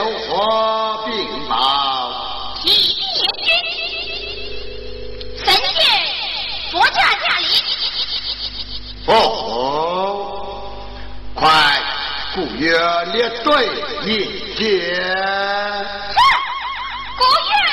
有何禀报？ 启禀元君，神见佛驾驾临。 哦，快故约列队迎接。 是，古月。